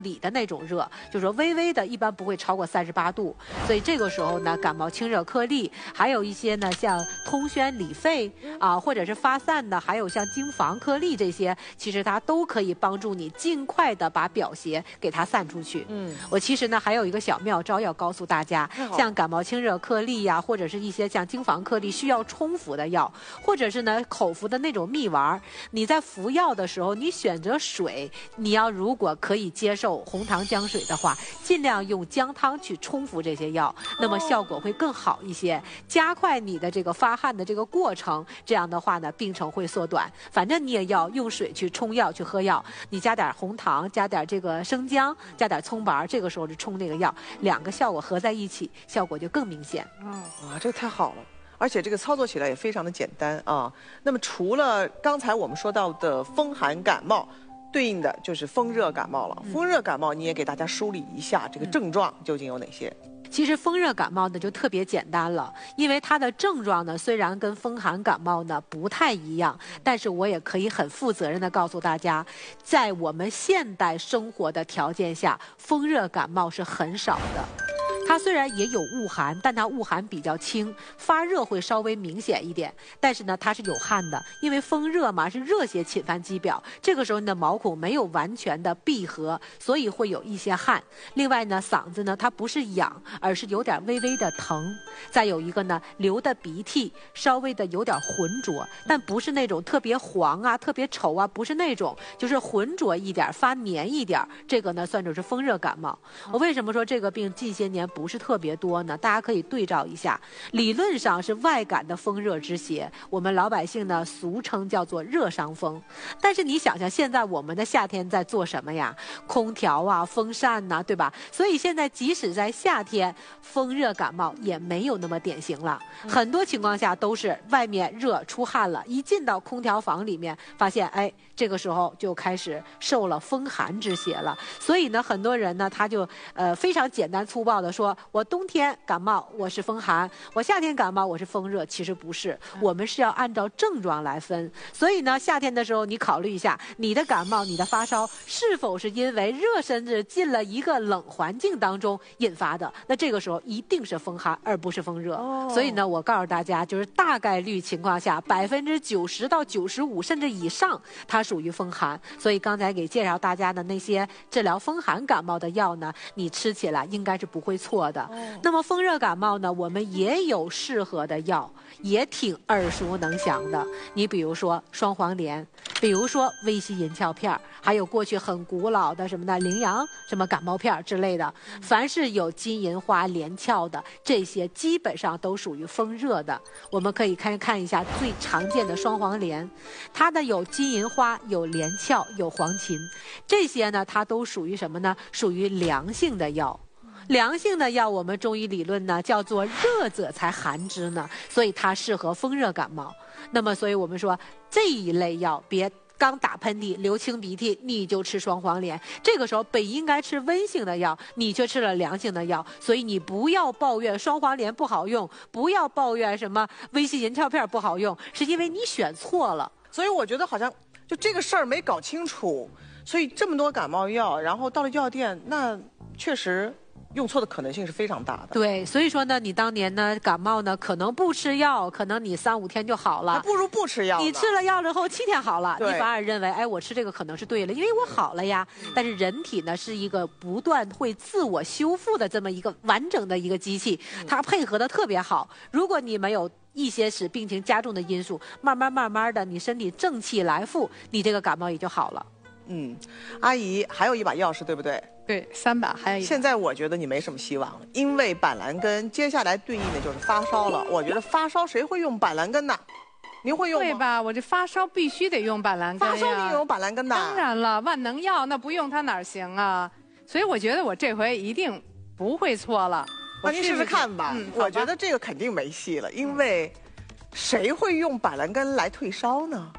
里的那种热，就是说微微的，一般不会超过38度。所以这个时候呢，感冒清热颗粒，还有一些呢像通宣理肺啊，或者是发散的，还有像经防颗粒这些，其实它都可以帮助你尽快的把表邪给它散出去。我其实呢还有一个小妙招要告诉大家，像感冒清热颗粒呀，或者是一些像经防颗粒需要冲服的药，或者是呢口服的那种蜜丸，你在服药的时候，你选择水，你要如果可以接受红糖姜水的话，尽量用姜汤去冲服这些药，那么效果会更好一些，加快你的这个发汗的这个过程，这样的话呢，病程会缩短。反正你也要用水去冲药去喝药，你加点红糖，加点这个生姜，加点葱白，这个时候就冲那个药，两个效果合在一起，效果就更明显。 哇，这个太好了。而且这个操作起来也非常的简单啊。那么除了刚才我们说到的风寒感冒，对应的就是风热感冒了。风热感冒你也给大家梳理一下这个症状究竟有哪些？ 其实风热感冒呢就特别简单了，因为它的症状呢虽然跟风寒感冒呢不太一样，但是我也可以很负责任的告诉大家，在我们现代生活的条件下，风热感冒是很少的。它虽然也有恶寒，但它恶寒比较轻，发热会稍微明显一点。但是呢，它是有汗的，因为风热嘛，是热邪侵犯肌表，这个时候你的毛孔没有完全的闭合，所以会有一些汗。另外呢，嗓子呢它不是痒，而是有点微微的疼。再有一个呢，流的鼻涕稍微的有点浑浊，但不是那种特别黄啊、特别稠啊，不是那种，就是浑浊一点、发黏一点。这个呢，算作是风热感冒。我为什么说这个病近些年不是特别多呢？大家可以对照一下，理论上是外感的风热之邪，我们老百姓呢俗称叫做热伤风。但是你想想，现在我们的夏天在做什么呀？空调啊、风扇呐、对吧？所以现在即使在夏天，风热感冒也没有那么典型了。很多情况下都是外面热出汗了，一进到空调房里面，发现哎，这个时候就开始受了风寒之邪了。所以呢，很多人呢他就非常简单粗暴的说，我冬天感冒我是风寒，我夏天感冒我是风热，其实不是，我们是要按照症状来分。所以呢，夏天的时候你考虑一下，你的感冒、你的发烧是否是因为热身子进了一个冷环境当中引发的？那这个时候一定是风寒，而不是风热。所以呢，我告诉大家，就是大概率情况下，90%到95%甚至以上，它属于风寒。所以刚才给介绍大家的那些治疗风寒感冒的药呢，你吃起来应该是不会错的。那么风热感冒呢，我们也有适合的药，也挺耳熟能详的。你比如说双黄连，比如说威西银翘片，还有过去很古老的什么的羚羊什么感冒片之类的。凡是有金银花连翘的，这些基本上都属于风热的。我们可以看一下最常见的双黄连，它的有金银花、有连翘、有黄芩，这些呢它都属于什么呢？属于凉性的药。凉性的药，我们中医理论呢叫做热者才寒之呢，所以它适合风热感冒。那么，所以我们说这一类药，别刚打喷嚏、流清鼻涕，你就吃双黄连。这个时候本应该吃温性的药，你却吃了凉性的药，所以你不要抱怨双黄连不好用，不要抱怨什么威西银翘片不好用，是因为你选错了。 所以我觉得好像就这个事儿没搞清楚，所以这么多感冒药，然后到了药店，那确实用错的可能性是非常大的。 对，所以说呢，你当年呢感冒呢，可能不吃药，可能你3、5天就好了， 还不如不吃药呢。 你吃了药之后7天好了，你反而认为，哎，我吃这个可能是对了，因为我好了呀。但是人体呢是一个不断会自我修复的这么一个完整的一个机器，它配合的特别好。如果你没有一些使病情加重的因素，慢慢的，你身体正气来复，你这个感冒也就好了。 阿姨还有一把钥匙，对不对？ 对，3把，还有一把。 现在我觉得你没什么希望了，因为板蓝根接下来对应的就是发烧了。我觉得发烧谁会用板蓝根呢？您会用吗？ 对吧？我这发烧必须得用板蓝根呀。 发烧你也用板蓝根的？ 当然了，万能药那不用它哪行啊？所以我觉得我这回一定不会错了。 那您试试看吧。我觉得这个肯定没戏了，因为谁会用板蓝根来退烧呢？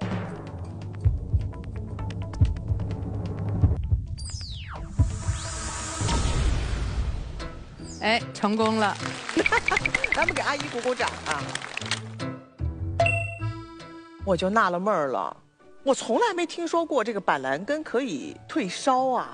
哎，成功了！ 咱们给阿姨鼓鼓掌啊！我就纳了闷儿了，我从来没听说过这个板蓝根可以退烧啊。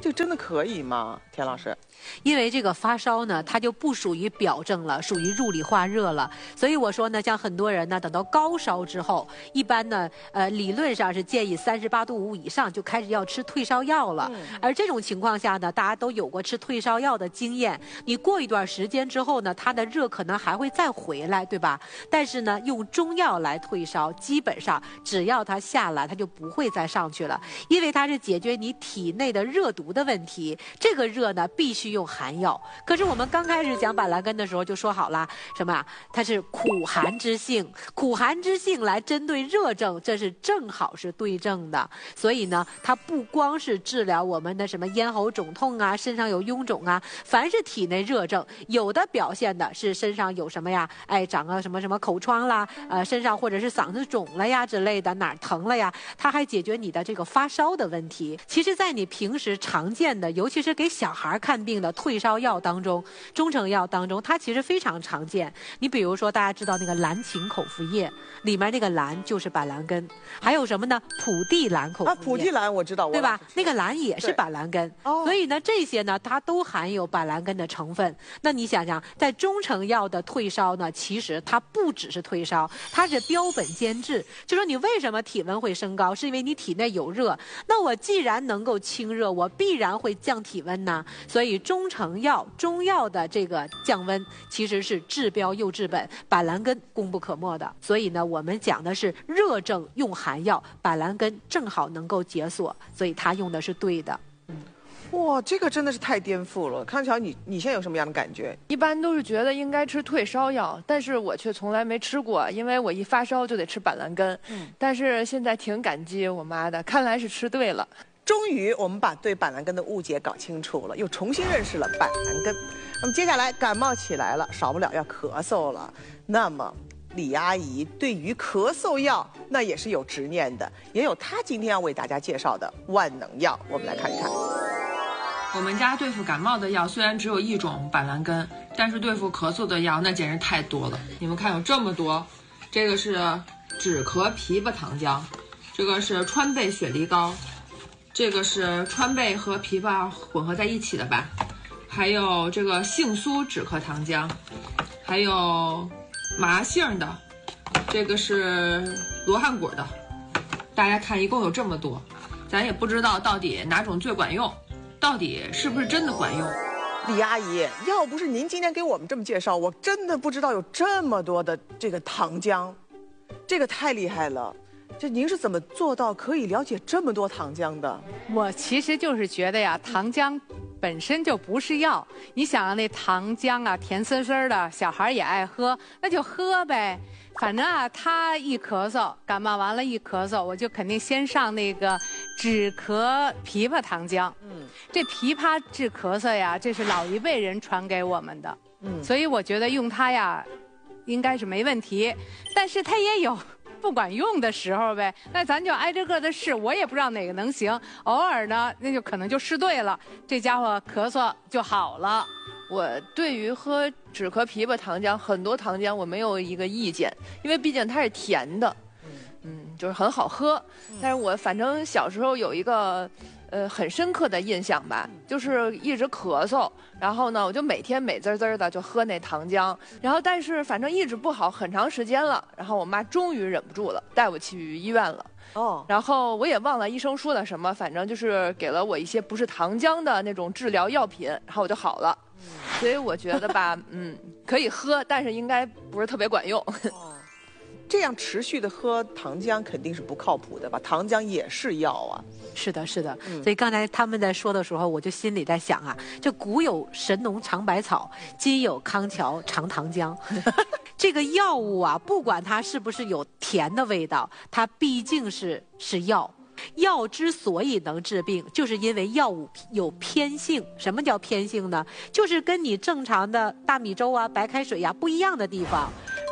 这真的可以吗？田老师？ 因为这个发烧呢，它就不属于表症了，属于入里化热了。所以我说呢，像很多人呢，等到高烧之后，一般呢，理论上是建议38.5度以上就开始要吃退烧药了。而这种情况下呢，大家都有过吃退烧药的经验。你过一段时间之后呢，它的热可能还会再回来，对吧？但是呢，用中药来退烧，基本上只要它下来，它就不会再上去了，因为它是解决你体内的热毒的问题。这个热呢，必须用寒药。可是我们刚开始讲板蓝根的时候就说好了，什么啊？它是苦寒之性，苦寒之性来针对热症，这是正好是对症的。所以呢，它不光是治疗我们的什么咽喉肿痛啊、身上有臃肿啊，凡是体内热症，有的表现的是身上有什么呀？哎，长个什么什么口疮啦，身上或者是嗓子肿了呀之类的，哪儿疼了呀？它还解决你的这个发烧的问题。其实，在你平时常见的，尤其是给小孩看病的退烧药当中，中成药当中，它其实非常常见。你比如说，大家知道那个蓝芩口服液，里面那个蓝就是板蓝根，还有什么呢？普地蓝口服液。 普地蓝我知道， 对吧？那个蓝也是板蓝根，所以呢，这些呢，它都含有板蓝根的成分。那你想想，在中成药的退烧呢，其实它不只是退烧，它是标本兼治。就说你为什么体温会升高，是因为你体内有热。那我既然能够清热，我必然会降体温呢。所以中成药、中药的这个降温，其实是治标又治本，板蓝根功不可没的。所以呢，我们讲的是热症用寒药，板蓝根正好能够解锁，所以它用的是对的。 哇，这个真的是太颠覆了！康桥，你现在有什么样的感觉？ 一般都是觉得应该吃退烧药，但是我却从来没吃过，因为我一发烧就得吃板蓝根。但是现在挺感激我妈的，看来是吃对了。 终于，我们把对板蓝根的误解搞清楚了，又重新认识了板蓝根。那么接下来感冒起来了，少不了要咳嗽了。那么李阿姨对于咳嗽药那也是有执念的，也有她今天要为大家介绍的万能药，我们来看一看。 我们家对付感冒的药虽然只有一种板蓝根，但是对付咳嗽的药那简直太多了。你们看有这么多，这个是止咳枇杷糖浆，这个是川贝雪梨膏，这个是川贝和枇杷混合在一起的吧，还有这个杏苏止咳糖浆，还有麻杏的，这个是罗汉果的。大家看一共有这么多，咱也不知道到底哪种最管用，到底是不是真的管用。 李阿姨，要不是您今天给我们这么介绍，我真的不知道有这么多的这个糖浆，这个太厉害了。这您是怎么做到可以了解这么多糖浆的？ 我其实就是觉得呀，糖浆本身就不是药。你想啊，那糖浆啊，甜丝丝的，小孩也爱喝，那就喝呗。反正啊，他一咳嗽，感冒完了一咳嗽，我就肯定先上那个止咳枇杷糖浆。这枇杷治咳嗽呀，这是老一辈人传给我们的。所以我觉得用它呀，应该是没问题。但是它也有不管用的时候呗，那咱就挨着个的试，我也不知道哪个能行。偶尔呢，那就可能就试对了，这家伙咳嗽就好了。 我对于喝止咳枇杷糖浆，很多糖浆我没有一个意见，因为毕竟它是甜的，就是很好喝。但是我反正小时候有一个很深刻的印象吧，就是一直咳嗽，然后呢，我就每天美滋滋的就喝那糖浆，然后但是反正一直不好很长时间了，然后我妈终于忍不住了，带我去医院了。然后我也忘了医生说了什么，反正就是给了我一些不是糖浆的那种治疗药品，然后我就好了。所以我觉得吧，可以喝，但是应该不是特别管用。 这样持续的喝糖浆肯定是不靠谱的吧？糖浆也是药啊。 是的，是的。所以刚才他们在说的时候，我就心里在想啊，这古有神农尝百草，今有康桥尝糖浆。这个药物啊，不管它是不是有甜的味道，它毕竟是药。药之所以能治病，就是因为药物有偏性。什么叫偏性呢？就是跟你正常的大米粥啊、白开水啊不一样的地方。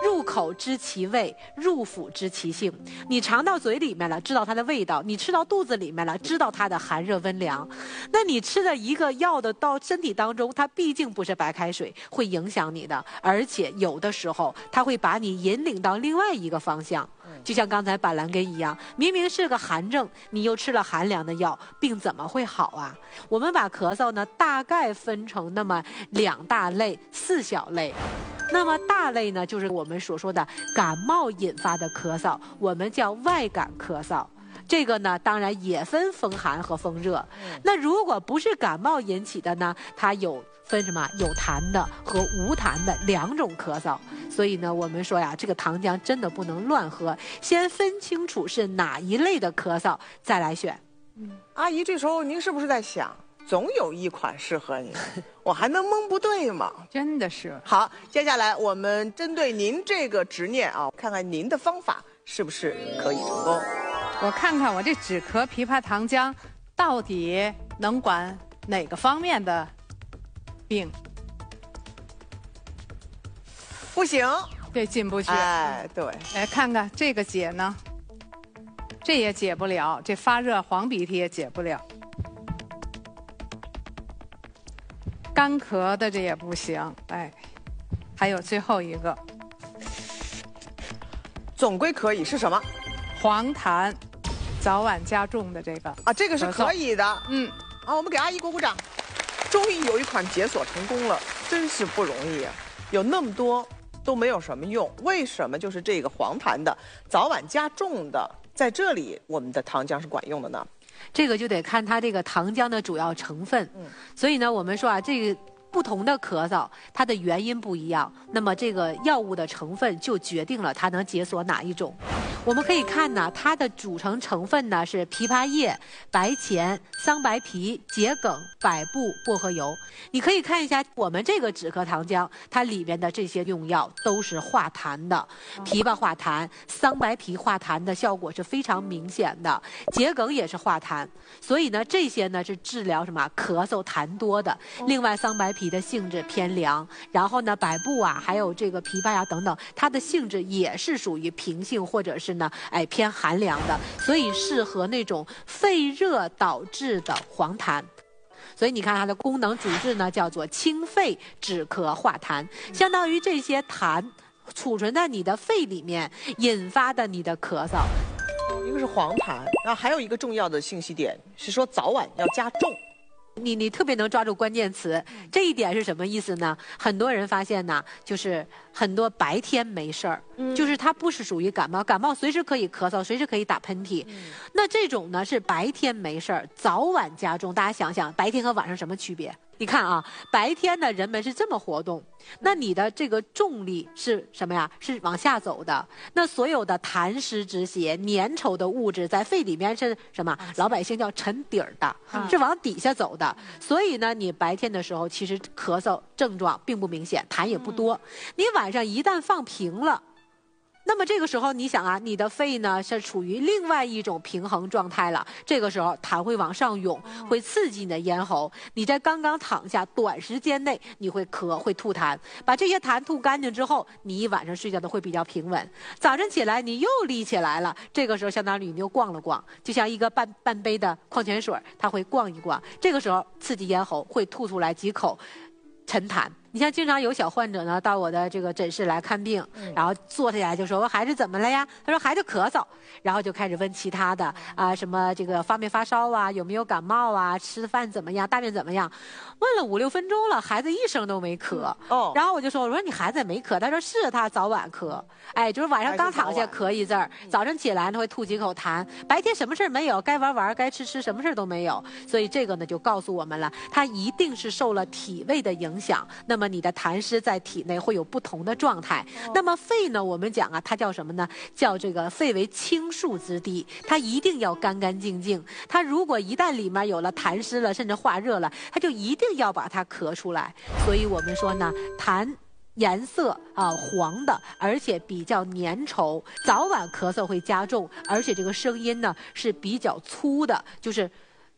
入口知其味，入腹知其性。你尝到嘴里面了，知道它的味道；你吃到肚子里面了，知道它的寒热温凉。那你吃的一个药的到身体当中，它毕竟不是白开水，会影响你的，而且有的时候它会把你引领到另外一个方向。就像刚才板蓝根一样，明明是个寒症，你又吃了寒凉的药，病怎么会好啊？我们把咳嗽呢大概分成那么2大类、4小类。那么大类呢，就是我们所说的感冒引发的咳嗽，我们叫外感咳嗽。这个呢，当然也分风寒和风热。那如果不是感冒引起的呢，它有分什么？有痰的和无痰的2种咳嗽。所以呢，我们说呀，这个糖浆真的不能乱喝，先分清楚是哪一类的咳嗽，再来选。 阿姨，这时候您是不是在想，总有一款适合你，我还能蒙不对吗？ 真的是。 好，接下来我们针对您这个执念啊，看看您的方法是不是可以成功。 我看看我这止咳枇杷糖浆到底能管哪个方面的病？ 不行， 这进不去。 哎，对， 来看看这个解呢，这也解不了，这发热黄鼻涕也解不了，干咳的这也不行。哎，还有最后一个， 总归可以是什么？ 黄痰，早晚加重的这个啊，这个是可以的。啊，我们给阿姨鼓鼓掌，终于有一款解锁成功了，真是不容易啊！有那么多都没有什么用，为什么就是这个黄痰的、早晚加重的，在这里我们的糖浆是管用的呢？ 这个就得看它这个糖浆的主要成分。所以呢，我们说啊，这个不同的咳嗽，它的原因不一样，那么这个药物的成分就决定了它能解锁哪一种。我们可以看呢，它的组成成分呢是枇杷叶、白钱、桑白皮、桔梗、百部、薄荷油。你可以看一下我们这个止咳糖浆，它里边的这些用药都是化痰的，枇杷化痰，桑白皮化痰的效果是非常明显的，桔梗也是化痰。所以呢，这些呢是治疗什么咳嗽痰多的。另外，桑白皮的性质偏凉，然后呢，百部啊，还有这个枇杷呀等等，它的性质也是属于平性或者是呢，偏寒凉的，所以适合那种肺热导致的黄痰。所以你看它的功能主治呢，叫做清肺止咳化痰，相当于这些痰储存在你的肺里面，引发的你的咳嗽。 一个是黄痰，然后还有一个重要的信息点是说早晚要加重。 你特别能抓住关键词，这一点是什么意思呢？很多人发现呢，就是很多白天没事儿，就是它不是属于感冒，感冒随时可以咳嗽，随时可以打喷嚏。那这种呢是白天没事儿，早晚加重。大家想想，白天和晚上什么区别？你看啊，白天的人们是这么活动，那你的这个重力是什么呀？是往下走的。那所有的痰湿之邪、粘稠的物质在肺里面是什么？老百姓叫沉底儿的，是往底下走的。所以呢，你白天的时候其实咳嗽症状并不明显，痰也不多。你晚上一旦放平了，那么这个时候你想啊，你的肺呢是处于另外一种平衡状态了，这个时候痰会往上涌，会刺激你的咽喉，你在刚刚躺下短时间内你会咳会吐痰，把这些痰吐干净之后，你一晚上睡觉都会比较平稳，早晨起来你又立起来了，这个时候相当于你又逛了逛，就像一个半杯的矿泉水，它会逛一逛，这个时候刺激咽喉会吐出来几口沉痰。你像经常有小患者呢到我的这个诊室来看病，然后坐下来就说我孩子怎么了呀？他说孩子咳嗽，然后就开始问其他的啊，什么这个发没发烧啊，有没有感冒啊，吃饭怎么样，大便怎么样？问了5、6分钟了，孩子一声都没咳。然后我说你孩子也没咳，他说是他早晚咳，就是晚上刚躺下咳一阵儿，早晨起来呢会吐几口痰，白天什么事儿没有，该玩该吃什么事儿都没有。所以这个呢就告诉我们了，他一定是受了体味的影响。那么你的痰湿在体内会有不同的状态。那么肺呢，我们讲啊，它叫什么呢？叫这个肺为清肃之地，它一定要干干净净。它如果一旦里面有了痰湿了，甚至化热了，它就一定要把它咳出来。所以我们说呢，痰颜色黄的，而且比较粘稠，早晚咳嗽会加重，而且这个声音呢是比较粗的，就是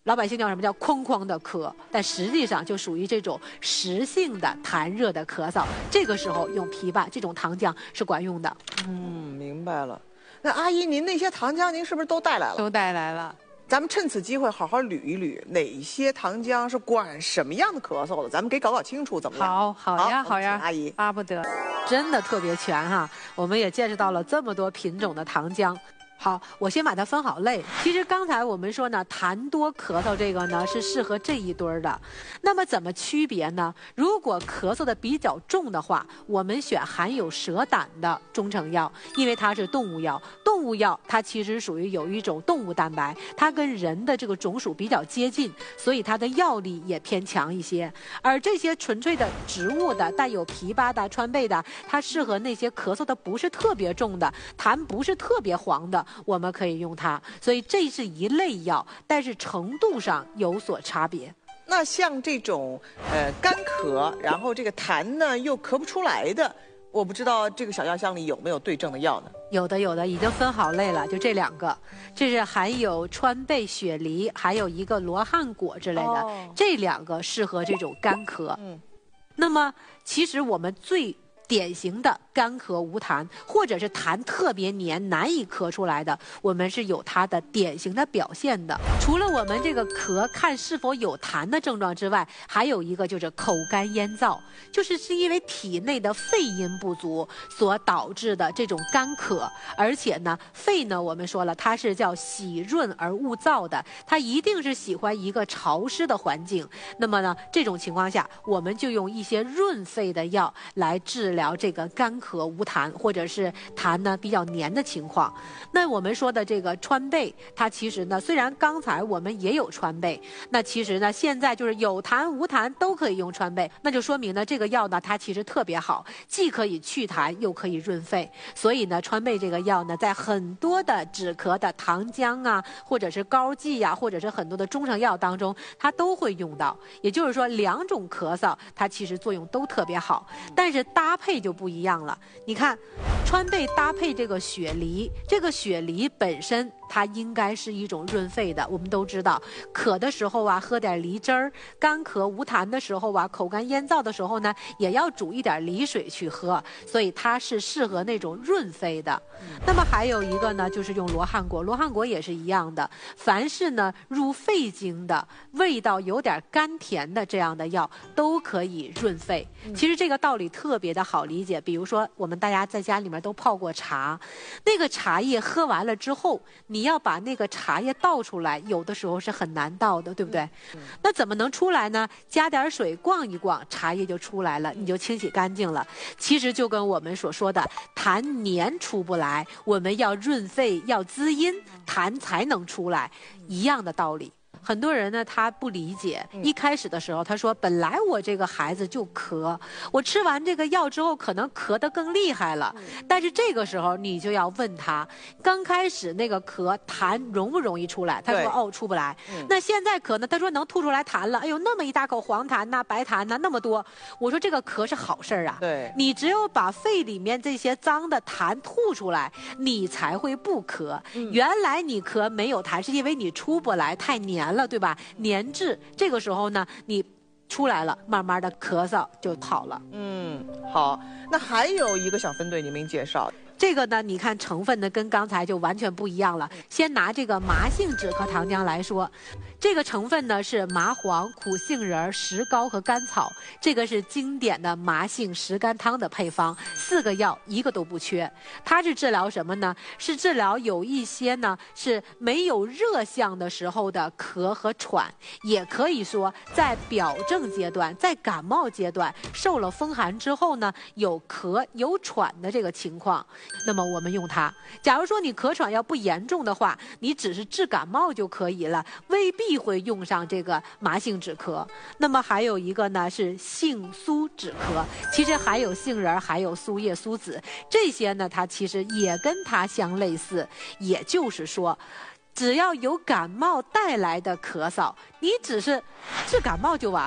老百姓叫什么叫哐哐的咳，但实际上就属于这种实性的痰热的咳嗽。这个时候用枇杷这种糖浆是管用的。 明白了。那阿姨，您那些糖浆您是不是都带来了？ 都带来了。 咱们趁此机会好好捋一捋，哪些糖浆是管什么样的咳嗽的？咱们给搞清楚，怎么样？ 好呀，好呀， 阿姨， 巴不得。 真的特别全哈，我们也见识到了这么多品种的糖浆。好，我先把它分好类。其实刚才我们说呢，痰多咳嗽这个呢是适合这一堆儿的。那么怎么区别呢？如果咳嗽的比较重的话，我们选含有蛇胆的中成药，因为它是动物药。动物药它其实属于有一种动物蛋白，它跟人的这个种属比较接近，所以它的药力也偏强一些。而这些纯粹的植物的、带有枇杷的、川贝的，它适合那些咳嗽的不是特别重的、痰不是特别黄的。我们可以用它，所以这是一类药，但是程度上有所差别。 那像这种干咳，然后这个痰呢又咳不出来的，我不知道这个小药箱里有没有对症的药呢？ 有的，已经分好类了，就这2个，这是含有川贝、雪梨，还有一个罗汉果之类的，这2个适合这种干咳。那么其实我们最典型的干咳无痰，或者是痰特别黏难以咳出来的，我们是有它的典型的表现的。除了我们这个咳看是否有痰的症状之外，还有一个就是口干咽燥，是因为体内的肺阴不足所导致的这种干咳。而且呢，肺呢我们说了，它是叫喜润而恶燥的，它一定是喜欢一个潮湿的环境。那么呢，这种情况下，我们就用一些润肺的药来治疗这个干咳无痰，或者是痰呢比较黏的情况。那我们说的这个川贝，它其实呢，虽然刚才我们也有川贝，那其实呢现在就是有痰无痰都可以用川贝，那就说明呢这个药呢它其实特别好，既可以祛痰又可以润肺。所以呢川贝这个药呢，在很多的止咳的糖浆啊，或者是膏剂呀，或者是很多的中成药当中，它都会用到。也就是说2种咳嗽它其实作用都特别好，但是搭配就不一样了。你看川贝搭配这个雪梨，这个雪梨本身它应该是一种润肺的。我们都知道，渴的时候啊，喝点梨汁儿；干咳无痰的时候啊，口干咽燥的时候呢，也要煮一点梨水去喝。所以它是适合那种润肺的。那么还有一个呢，就是用罗汉果。罗汉果也是一样的，凡是呢入肺经的、味道有点甘甜的这样的药，都可以润肺。其实这个道理特别的好理解。比如说，我们大家在家里面都泡过茶，那个茶叶喝完了之后，你要把那个茶叶倒出来，有的时候是很难倒的，对不对？那怎么能出来呢？加点水逛一逛，茶叶就出来了，你就清洗干净了。其实就跟我们所说的痰黏出不来，我们要润肺要滋阴，痰才能出来一样的道理。很多人呢他不理解，一开始的时候他说本来我这个孩子就咳，我吃完这个药之后可能咳得更厉害了。但是这个时候你就要问他，刚开始那个咳痰容不容易出来？他说哦出不来。那现在咳呢？他说能吐出来痰了。哎呦那么一大口黄痰呐、白痰呐那么多。我说这个咳是好事啊。 对， 你只有把肺里面这些脏的痰吐出来，你才会不咳。原来你咳没有痰是因为你出不来，太黏了，对吧？黏滞，这个时候呢，你出来了，慢慢的咳嗽就好了。 好，那还有一个小分队你没介绍。 这个呢，你看成分呢跟刚才就完全不一样了。先拿这个麻杏止咳糖浆来说，这个成分呢是麻黄、苦杏仁、石膏和甘草，这个是经典的麻杏石甘汤的配方，4个药一个都不缺。它是治疗什么呢？是治疗有一些呢是没有热象的时候的咳和喘，也可以说在表症阶段，在感冒阶段受了风寒之后呢，有咳有喘的这个情况。那么我们用它。假如说你咳喘要不严重的话，你只是治感冒就可以了，未必会用上这个麻杏止咳。那么还有一个呢是杏苏止咳，其实还有杏仁，还有苏叶、苏子，这些呢它其实也跟它相类似。也就是说，只要有感冒带来的咳嗽，你只是治感冒就完了，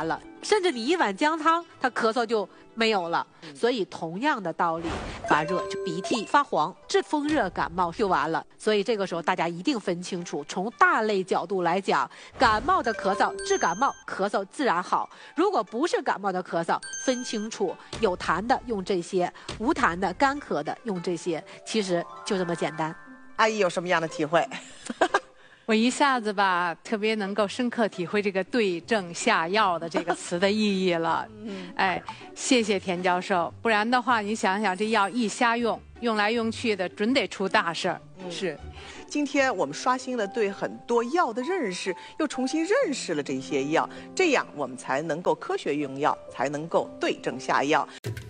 甚至你一碗姜汤，他咳嗽就没有了。所以同样的道理，发热就鼻涕发黄，治风热感冒就完了。所以这个时候大家一定分清楚，从大类角度来讲，感冒的咳嗽治感冒，咳嗽自然好。如果不是感冒的咳嗽，分清楚有痰的用这些，无痰的干咳的用这些，其实就这么简单。 阿姨有什么样的体会？ 我一下子吧，特别能够深刻体会这个对症下药的这个词的意义了。哎，谢谢田教授，不然的话，你想想这药一瞎用，用来用去的，准得出大事儿。 是。 今天我们刷新了对很多药的认识，又重新认识了这些药，这样我们才能够科学用药，才能够对症下药。